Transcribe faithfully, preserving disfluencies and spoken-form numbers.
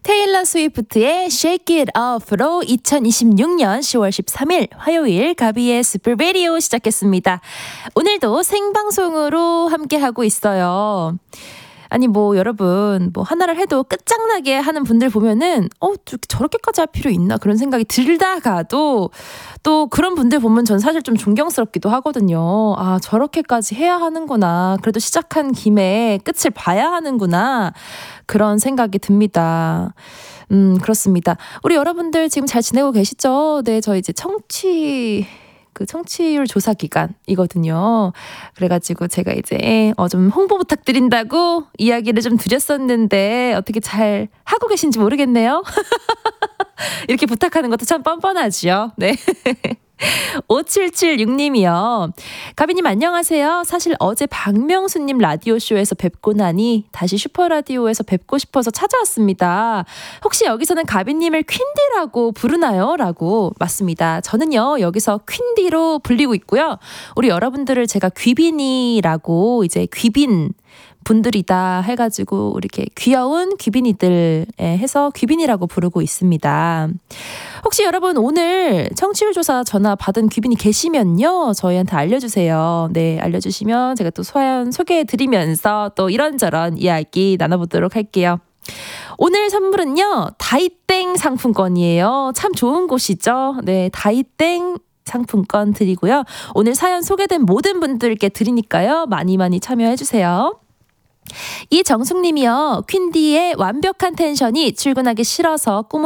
테일러 스위프트의 Shake It Off로 이천이십육년 시월 십삼일 화요일 가비의 스플 라디오 시작했습니다. 오늘도 생방송으로 함께하고 있어요. 아니 뭐 여러분 뭐 하나를 해도 끝장나게 하는 분들 보면은 어 저렇게까지 할 필요 있나 그런 생각이 들다가도 또 그런 분들 보면 전 사실 좀 존경스럽기도 하거든요. 아 저렇게까지 해야 하는구나. 그래도 시작한 김에 끝을 봐야 하는구나. 그런 생각이 듭니다. 음 그렇습니다. 우리 여러분들 지금 잘 지내고 계시죠? 네, 저 이제 청취 그 청취율 조사 기간이거든요. 그래가지고 제가 이제 어 좀 홍보 부탁드린다고 이야기를 좀 드렸었는데 어떻게 잘 하고 계신지 모르겠네요. 이렇게 부탁하는 것도 참 뻔뻔하죠. 네. 오칠칠육님이요. 가비님 안녕하세요. 사실 어제 박명수님 라디오쇼에서 뵙고 나니 다시 슈퍼라디오에서 뵙고 싶어서 찾아왔습니다. 혹시 여기서는 가비님을 퀸디라고 부르나요? 라고. 맞습니다. 저는요 여기서 퀸디로 불리고 있고요. 우리 여러분들을 제가 귀빈이라고 이제 귀빈 분들이다 해가지고 이렇게 귀여운 귀빈이들 해서 귀빈이라고 부르고 있습니다. 혹시 여러분 오늘 청취율 조사 전화 받은 귀빈이 계시면요 저희한테 알려주세요. 네, 알려주시면 제가 또 사연 소개해드리면서 또 이런저런 이야기 나눠보도록 할게요. 오늘 선물은요 다이땡 상품권이에요. 참 좋은 곳이죠. 네, 다이땡 상품권 드리고요. 오늘 사연 소개된 모든 분들께 드리니까요 많이 많이 참여해주세요. 이정숙님이요. 퀸디의 완벽한 텐션이 출근하기 싫어서 꿈은